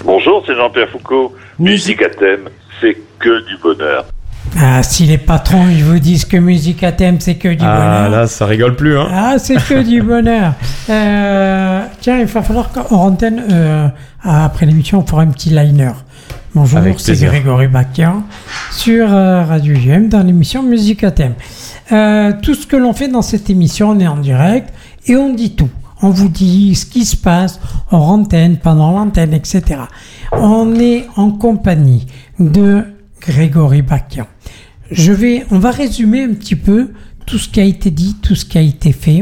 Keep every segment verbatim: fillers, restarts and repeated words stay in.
Bonjour, c'est Jean-Pierre Foucault. Musique à thème, c'est que du bonheur. Ah, si les patrons ils vous disent que musique à thème c'est que du ah, bonheur. Ah là, ça rigole plus, hein. Ah, c'est que du bonheur. Euh, tiens, il va falloir qu'en antenne, euh, après l'émission, on fera un petit liner. Bonjour, Avec c'est plaisir. Grégory Bacchian sur euh, Radio J M dans l'émission Musique à thème. Euh, tout ce que l'on fait dans cette émission, on est en direct et on dit tout. On vous dit ce qui se passe hors antenne, pendant l'antenne, et cetera. On est en compagnie de Grégory Bacchian. Je vais, on va résumer un petit peu tout ce qui a été dit, tout ce qui a été fait.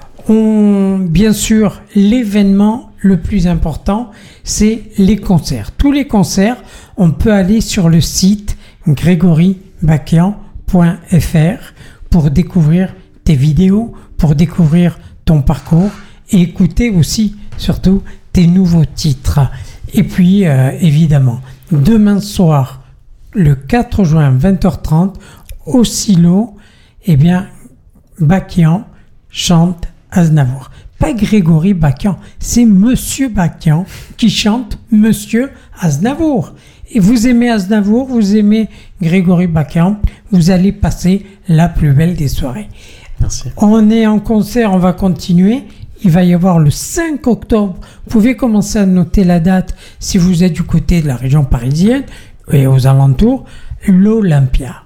On, bien sûr, l'événement le plus important, c'est les concerts. Tous les concerts, on peut aller sur le site grégory bacchian point f r pour découvrir tes vidéos, pour découvrir ton parcours et écouter aussi, surtout, tes nouveaux titres. Et puis, euh, évidemment, demain soir, le quatre juin, vingt heures trente, au Silo, eh bien, Bacchian chante Aznavour. Pas Grégory Bacchian, c'est Monsieur Bacchian qui chante Monsieur Aznavour. Et vous aimez Aznavour, vous aimez Grégory Bacchian, vous allez passer la plus belle des soirées. Merci. On est en concert, on va continuer. Il va y avoir le cinq octobre. Vous pouvez commencer à noter la date si vous êtes du côté de la région parisienne et aux alentours, l'Olympia.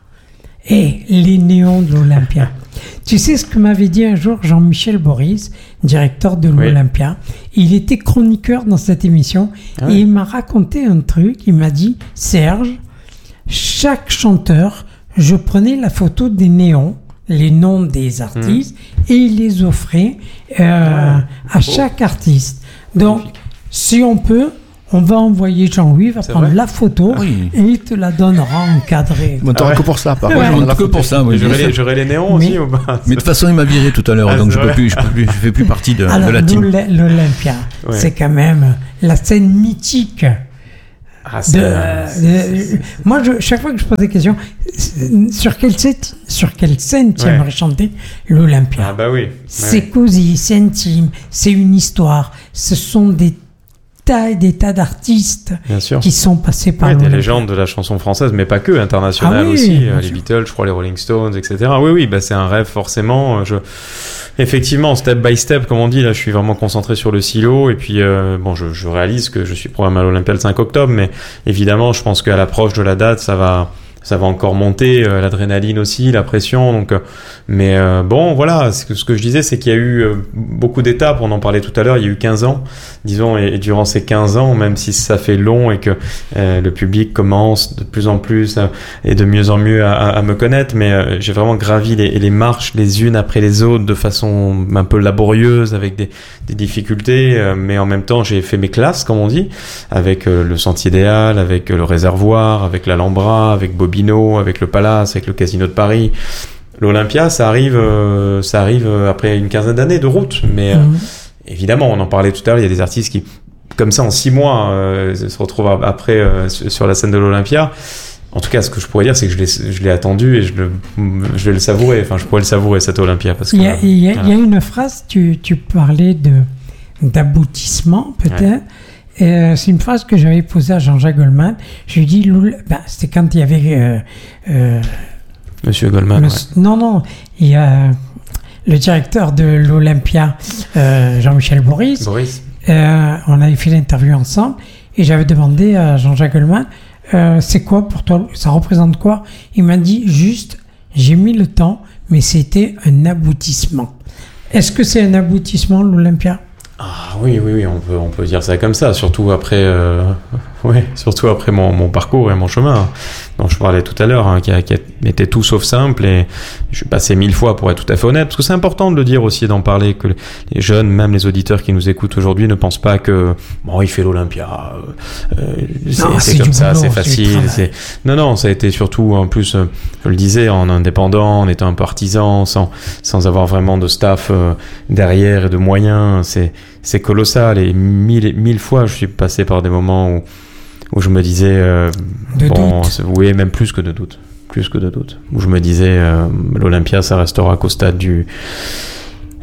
Et les néons de l'Olympia. Tu sais ce que m'avait dit un jour Jean-Michel Boris, directeur de l'Olympia. Oui. Il était chroniqueur dans cette émission ah et oui. il m'a raconté un truc. Il m'a dit, Serge, chaque chanteur, je prenais la photo des néons, les noms des artistes, mmh. et il les offrait euh, ouais. à chaque oh. artiste. Donc, Magnifique. Si on peut, on va envoyer Jean-Louis, va C'est prendre vrai la photo, ah oui. et il te la donnera encadrée. Bon, t'auras ah ouais. que pour ça, par contre. Ouais. Que pour ça, oui. J'aurais les, j'aurais les néons mais, aussi ou pas? Mais de toute façon, il m'a viré tout à l'heure, ah, donc je peux plus, je peux plus, je fais plus partie de, Alors, de la team. L'Olympia, ouais. c'est quand même la scène mythique. Ah, c'est de, de, moi, je, chaque fois que je pose des questions, sur quelle scène, sur quelle scène tu ouais. aimerais chanter l'Olympia? Ah bah oui. C'est ouais. cosy, c'est intime, c'est une histoire. Ce sont des tas et des tas d'artistes qui sont passés par ouais, l'Olympia. Des légendes de la chanson française, mais pas que, internationales ah oui, aussi. Les sûr. Beatles, je crois, les Rolling Stones, et cetera. Oui, oui, bah c'est un rêve forcément. Je... Effectivement, step by step, comme on dit, là, je suis vraiment concentré sur le silo. Et puis, euh, bon, je, je réalise que je suis programmé à l'Olympia le cinq octobre, mais évidemment, je pense qu'à l'approche de la date, ça va, ça va encore monter, euh, l'adrénaline aussi, la pression. Donc, euh, mais euh, bon, voilà. Ce que, ce que je disais, c'est qu'il y a eu euh, beaucoup d'étapes. On en parlait tout à l'heure. Il y a eu quinze ans, disons, et, et durant ces quinze ans, même si ça fait long et que euh, le public commence de plus en plus euh, et de mieux en mieux à, à me connaître, mais euh, j'ai vraiment gravi les, les marches les unes après les autres de façon un peu laborieuse, avec des, des difficultés, euh, mais en même temps, j'ai fait mes classes, comme on dit, avec euh, le Sentier des Halles, avec euh, le Réservoir, avec l'Alhambra, avec Bobino, avec le Palace, avec le Casino de Paris. L'Olympia, ça arrive, euh, ça arrive après une quinzaine d'années de route, mais mmh. euh, évidemment, on en parlait tout à l'heure, il y a des artistes qui, comme ça, en six mois, euh, se retrouvent après euh, sur la scène de l'Olympia. En tout cas, ce que je pourrais dire, c'est que je l'ai, je l'ai attendu et je, le, je vais le savourer. Enfin, je pourrais le savourer, cette Olympia. Parce que, il, y a, il, y a, voilà. il y a une phrase, tu, tu parlais de, d'aboutissement, peut-être. Ouais. Euh, c'est une phrase que j'avais posée à Jean-Jacques Goldman. Je lui ai dit, ben, c'était quand il y avait... Euh, euh, Monsieur Goldman, le, ouais. Non, non, il y a le directeur de l'Olympia, euh, Jean-Michel Boris. Boris. Euh, on avait fait l'interview ensemble et j'avais demandé à Jean-Jacques Goldman, euh, c'est quoi pour toi, ça représente quoi? Il m'a dit juste, j'ai mis le temps, mais c'était un aboutissement. Est-ce que c'est un aboutissement, l'Olympia? Ah oui, oui, oui, on peut, on peut dire ça comme ça, surtout après, euh, ouais, surtout après mon, mon parcours et mon chemin, dont je parlais tout à l'heure, hein, qui, a, qui a été tout sauf simple, et je suis passé mille fois pour être tout à fait honnête, parce que c'est important de le dire aussi, d'en parler, que les jeunes, même les auditeurs qui nous écoutent aujourd'hui, ne pensent pas que bon, il fait l'Olympia, euh, c'est, non, c'est, c'est comme ça, boulot, c'est facile. C'est... Non, non, ça a été surtout, en plus, euh, je le disais, en indépendant, en étant un peu artisan, sans, sans avoir vraiment de staff euh, derrière et de moyens, c'est c'est colossal, et mille, mille fois je suis passé par des moments où, où je me disais euh, de bon, doute. Oui, même plus que de doute, plus que de doute, où je me disais euh, l'Olympia ça restera qu'au stade du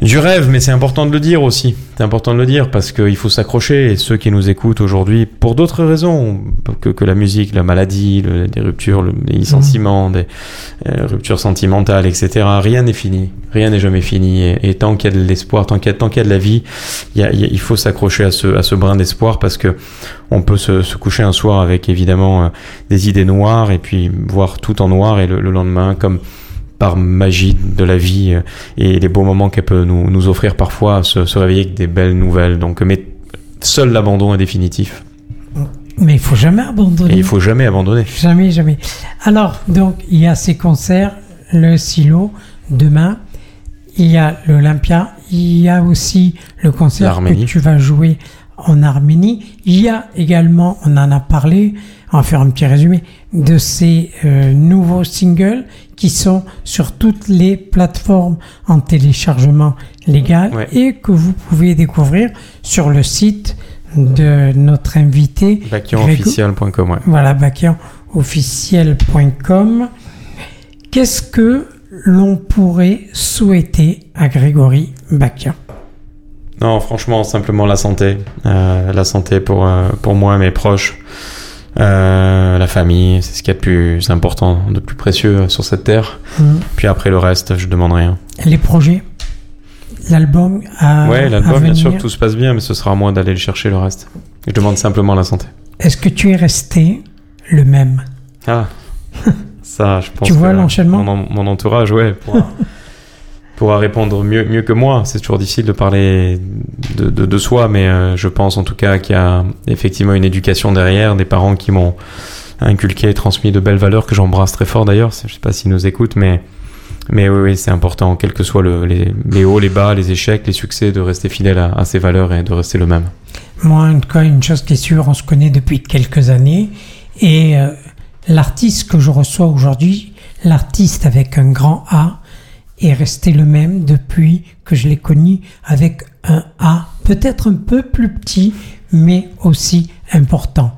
Du rêve, mais c'est important de le dire aussi. C'est important de le dire parce qu'il faut s'accrocher. Et ceux qui nous écoutent aujourd'hui, pour d'autres raisons que, que la musique, la maladie, le, des ruptures, le, les licenciements, mmh. des euh, ruptures sentimentales, et cetera. Rien n'est fini. Rien n'est jamais fini. Et, et tant qu'il y a de l'espoir, tant qu'il y a, tant qu'il y a de la vie, il, y a, il faut s'accrocher à ce, à ce brin d'espoir parce que on peut se, se coucher un soir avec évidemment euh, des idées noires et puis voir tout en noir et le, le lendemain comme par magie de la vie et les beaux moments qu'elle peut nous, nous offrir parfois, se, se réveiller avec des belles nouvelles. Donc, mais seul l'abandon est définitif. Mais il faut jamais abandonner. Et il faut jamais abandonner. Jamais, jamais. Alors, donc, il y a ces concerts, le Silo, demain, il y a l'Olympia, il y a aussi le concert L'Arménie. que tu vas jouer en Arménie. Il y a également, on en a parlé, on va faire un petit résumé, de ces euh, nouveaux singles qui sont sur toutes les plateformes en téléchargement légal ouais. et que vous pouvez découvrir sur le site de notre invité. Bakian officiel point com, ouais. Voilà, bakian officiel point com. Qu'est-ce que l'on pourrait souhaiter à Grégory Bakian? Non, franchement, simplement la santé. Euh, la santé pour, euh, pour moi et mes proches. Euh, la famille, c'est ce qu'il y a de plus important, de plus précieux sur cette terre. Mmh. Puis après le reste, je demande rien. Les projets, l'album à Ouais, l'album, à bien sûr que tout se passe bien, mais ce sera à moi d'aller le chercher le reste. Je demande simplement la santé. Est-ce que tu es resté le même? Ah, ça, je pense. Tu vois que l'enchaînement? Mon, mon entourage, ouais, pourra, pourra répondre mieux, mieux que moi. C'est toujours difficile de parler de, de, de soi, mais euh, je pense en tout cas qu'il y a effectivement une éducation derrière, des parents qui m'ont inculqué, transmis de belles valeurs que j'embrasse très fort d'ailleurs. Je sais pas s'ils nous écoutent, mais mais oui, oui, c'est important, quel que soit le, les, les hauts, les bas, les échecs, les succès, de rester fidèle à, à ces valeurs et de rester le même. Moi, en tout cas, une chose qui est sûre, on se connaît depuis quelques années et euh, l'artiste que je reçois aujourd'hui, l'artiste avec un grand A, est resté le même depuis que je l'ai connu avec un A, peut-être un peu plus petit, mais aussi important.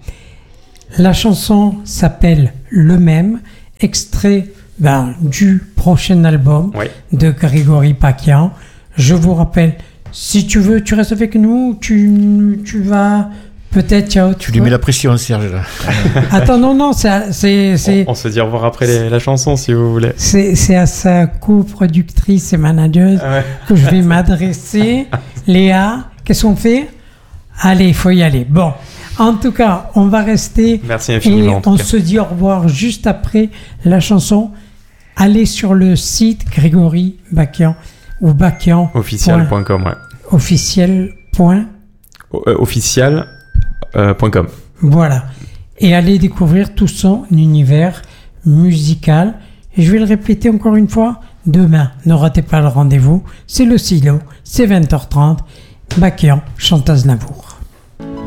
La chanson s'appelle Le Même, extrait ben, du prochain album oui. de Grégory Bakian. Je vous rappelle, si tu veux, tu restes avec nous, tu, tu vas... Peut-être, ciao. Tu lui mets la pression, Serge, là. Attends, non, non, c'est... c'est, c'est on, on se dit au revoir après les, la chanson, si vous voulez. C'est, c'est à sa coproductrice et manageuse ah ouais. que je vais m'adresser. Léa, qu'est-ce qu'on fait? Allez, il faut y aller. Bon, en tout cas, on va rester... Merci infiniment. Et on se dit au revoir juste après la chanson. Allez sur le site Grégory Bakian ou Bakian. officiel point com, ouais. Officiel. Point. Euh, officiel. Euh, .com. Voilà. Et allez découvrir tout son univers musical. Et je vais le répéter encore une fois. Demain, ne ratez pas le rendez-vous. C'est le Silo. C'est vingt heures trente. Bakian chante Aznavour.